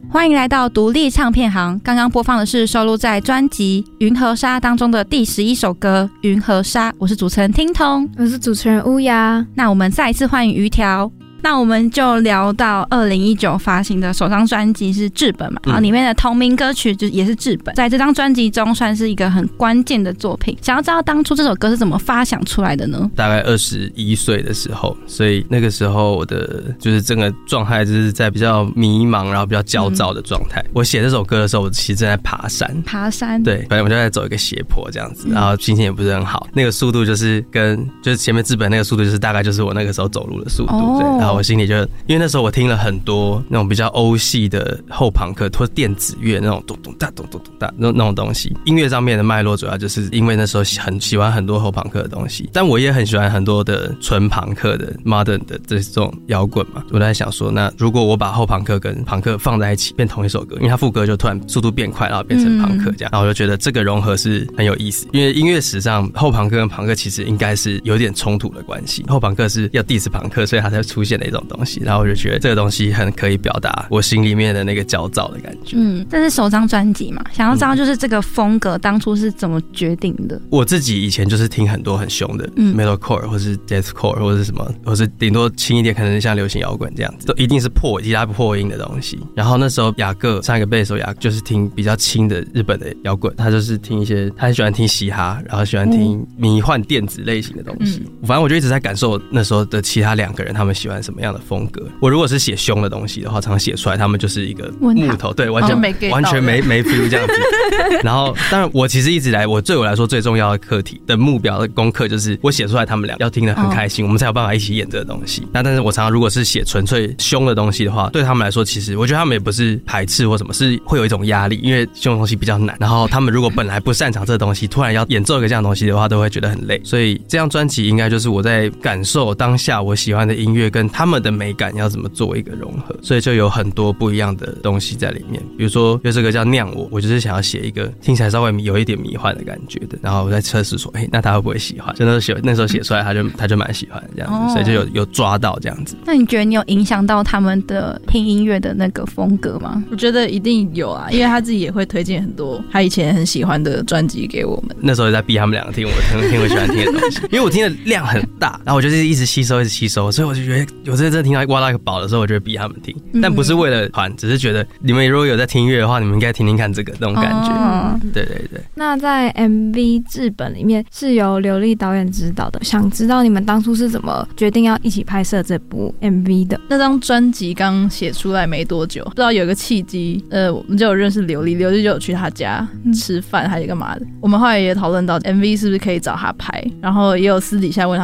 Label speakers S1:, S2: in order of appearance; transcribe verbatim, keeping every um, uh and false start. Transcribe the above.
S1: 欢迎来到独立唱片行。刚刚播放的是收录在专辑《云和沙》当中的第十一首歌《云和沙》。我是主持人听彤，
S2: 我是主持人乌鸦。
S1: 那我们再一次欢迎鱼条。那我们就聊到二零一九发行的首张专辑是治本嘛，然后里面的同名歌曲就也是治本，在这张专辑中算是一个很关键的作品。想要知道当初这首歌是怎么发想出来的呢？
S3: 大概二十一岁的时候，所以那个时候我的就是整个状态就是在比较迷茫然后比较焦躁的状态、嗯、我写这首歌的时候我其实正在爬山
S1: 爬山
S3: 对，反正我就在走一个斜坡这样子，然后心情也不是很好，那个速度就是跟就是前面治本那个速度就是大概就是我那个时候走路的速度、哦、对，然后我心里就因为那时候我听了很多那种比较欧系的后朋克或电子乐那种咚咚哒咚咚咚哒那种东西，音乐上面的脉络主要就是因为那时候很喜欢很多后朋克的东西，但我也很喜欢很多的纯朋克的 modern 的这种摇滚嘛。我在想说，那如果我把后朋克跟朋克放在一起变同一首歌，因为它副歌就突然速度变快，然后变成朋克这样、嗯、然后我就觉得这个融合是很有意思，因为音乐史上后朋克跟朋克其实应该是有点冲突的关系，后朋克是要 diss 朋克，所以它才出现的一种东西，然后我就觉得这个东西很可以表达我心里面的那个焦躁的感觉。
S1: 嗯，这是首张专辑嘛，想要知道就是这个风格当初是怎么决定的？
S3: 我自己以前就是听很多很凶的 metalcore 或是 deathcore 或是什么，或是顶多轻一点可能像流行摇滚这样子，都一定是破吉他破音的东西。然后那时候雅各上一个贝斯手雅各就是听比较轻的日本的摇滚，他就是听一些他很喜欢听嘻哈，然后喜欢听迷幻电子类型的东西、嗯、反正我就一直在感受那时候的其他两个人他们喜欢什么样的风格。我如果是写凶的东西的话，常常写出来他们就是一个木头，对，完全、哦、没完全没没 feel 这样子。然后当然我其实一直来我对我来说最重要的课题的目标的功课就是我写出来他们俩要听得很开心、哦、我们才有办法一起演这个东西。那但是我常常如果是写纯粹凶的东西的话，对他们来说其实我觉得他们也不是排斥或什么，是会有一种压力，因为凶的东西比较难，然后他们如果本来不擅长这个东西突然要演奏一个这样的东西的话都会觉得很累。所以这张专辑应该就是我在感受当下我喜欢的音乐跟他们的美感要怎么做一个融合，所以就有很多不一样的东西在里面。比如说有这个叫酿我，我就是想要写一个听起来稍微有一点迷幻的感觉的，然后我在测试说，哎、欸，那他会不会喜欢？就那时候写那时候写出来，他就他就蛮喜欢这样子、哦，所以就有有抓到这样子。
S1: 那你觉得你有影响到他们的听音乐的那个风格吗？
S4: 我觉得一定有啊，因为他自己也会推荐很多他以前很喜欢的专辑给我们。
S3: 那时候在逼他们两个听我听听我喜欢听的东西，因为我听的量很大，然后我就是一直吸收一直吸收，所以我就觉得有真的听到挖到一个宝的时候，我就会逼他们听，但不是为了团，只是觉得你们如果有在听音乐的话，你们应该听听看这个那种感觉。哦、对对对。
S2: 那在 M V 治本里面是由刘立导演指导的，想知道你们当初是怎么决定要一起拍摄这部 M V 的？
S4: 那张专辑刚写出来没多久，不知道有一个契机，呃，我们就有认识刘立，刘立就有去他家吃饭还是干嘛的。我们后来也讨论到 M V 是不是可以找他拍，然后也有私底下问他